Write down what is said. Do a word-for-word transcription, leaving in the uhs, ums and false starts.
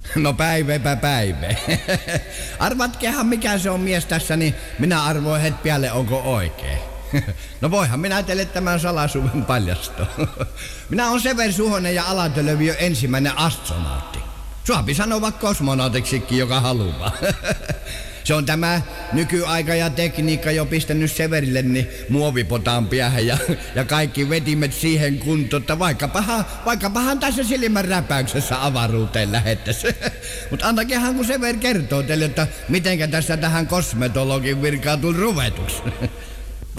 No päiväpä päivä. Arvatkehan mikä se on mies tässä, niin minä arvoin het päälle onko oikein. No voihan minä teille tämän salasuuden paljastaa. Minä on Severi Suhonen ja Alatölöviö ensimmäinen astronautti. Suapi sanoa kosmonautiksikin, joka haluaa. Se on tämä nykyaika ja tekniikka jo pistänyt Severille niin muovipotaan päähän ja, ja kaikki vetimet siihen kuntoon, että vaikkapahan, vaikkapahan tässä silmän räpäyksessä avaruuteen lähettäisiin. Mutta antakehan kun Severi kertoo teille, että mitenkä tässä tähän kosmetologin virkaan tuli ruvetuksi.